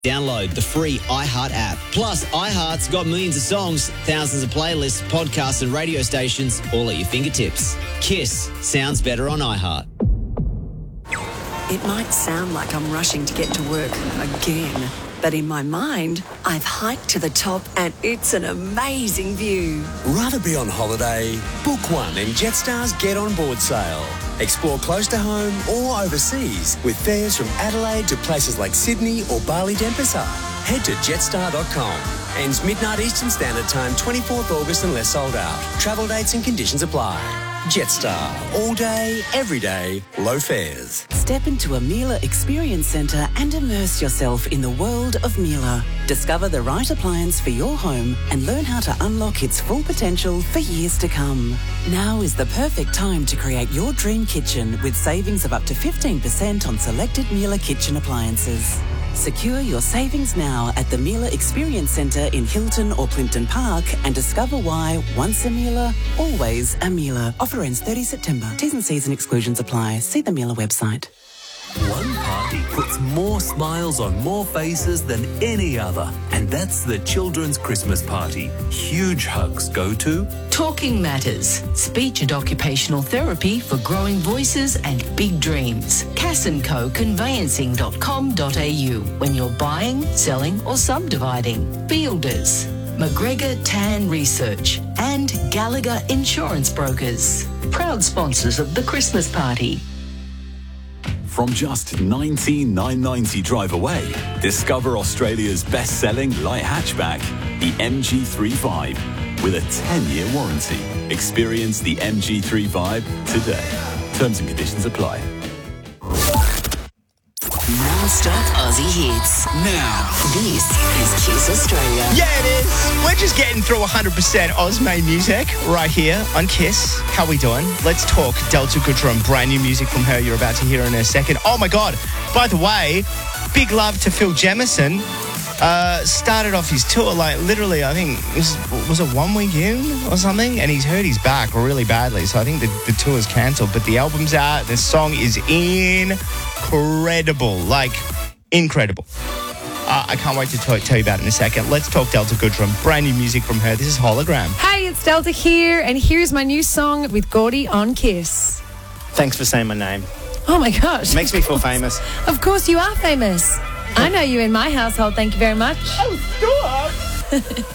Download the free iHeart app. Plus, iHeart's got millions of songs, thousands of playlists, podcasts and radio stations all at your fingertips. Kiss sounds better on iHeart. It might sound like I'm rushing to get to work again, but in my mind, I've hiked to the top and it's an amazing view. Rather be on holiday? Book one in Jetstar's Get On Board sale. Explore close to home or overseas with fares from Adelaide to places like Sydney or Bali Denpasar. Head to jetstar.com. Ends midnight Eastern Standard Time, 24th August unless sold out. Travel dates and conditions apply. Jetstar. All day, every day, low fares. Step into a Miele Experience Centre and immerse yourself in the world of Miele. Discover the right appliance for your home and learn how to unlock its full potential for years to come. Now is the perfect time to create your dream kitchen with savings of up to 15% on selected Miele kitchen appliances. Secure your savings now at the Miele Experience Centre in Hilton or Plimpton Park and discover why once a Miele, always a Miele. Offer ends 30 September. T's and C's and exclusions apply. See the Miele website. One party puts more smiles on more faces than any other, and that's the Children's Christmas Party. Huge hugs go to Talking Matters, speech and occupational therapy for growing voices and big dreams. Cass & Co Conveyancing.com.au when you're buying, selling or subdividing. Builders, McGregor Tan Research and Gallagher Insurance Brokers. Proud sponsors of the Christmas Party. From just $19,990 drive away, discover Australia's best-selling light hatchback, the MG3 Vibe, with a 10-year warranty. Experience the MG3 Vibe today. Terms and conditions apply. Non-stop Aussie hits. Now. This is Kiss Australia. Yeah, it is. We're just getting through 100% Ausmade music right here on Kiss. How we doing? Let's talk Delta Goodrem. Brand new music from her you're about to hear in a second. Oh, my God. By the way, big love to Phil Jemison. Started off his tour, like, literally, I think, was it 1 week in or something? And he's hurt his back really badly, so I think the tour's cancelled. But the album's out. The song is incredible. Like, incredible. I can't wait to tell you about it in a second. Let's talk Delta Goodrem. Brand new music from her. This is Hologram. Hey, it's Delta here, and here's my new song with Gordy on Kiss. Thanks for saying my name. Oh, my gosh. Makes me feel famous. Of course you are famous. I know you in my household. Thank you very much. Oh, stop!